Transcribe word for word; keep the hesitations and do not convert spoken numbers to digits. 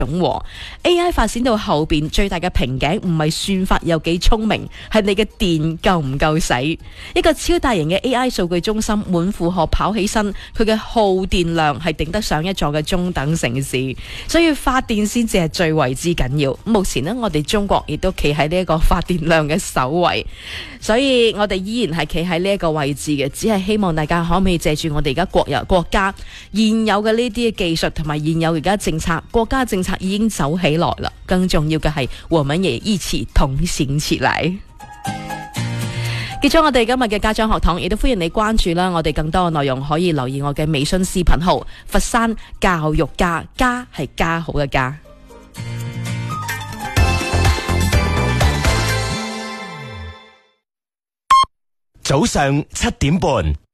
A I 發展到後邊最大嘅瓶頸唔係算法有幾聰明，係你嘅電夠唔夠使。一個超大型嘅 A I 數據中心滿負荷跑起身，佢嘅耗電量係頂得上一座嘅中等城市，所以發電先至係最為之緊要。目前呢，我哋中國亦都企喺呢一個發電量嘅首位，所以我哋依然係企喺呢一個位置嘅，只係希望大家可唔可以借住我哋而家國有國家現有嘅呢啲嘅技術同埋現有而家政策，國家政策已經走起來啦。更重要嘅係，我們也一起同行起來。結束我哋今日嘅家長學堂，亦都歡迎你關注啦。我哋更多嘅內容可以留意我嘅微信視頻號佛山教育家，家係家好嘅家。 早上七點半。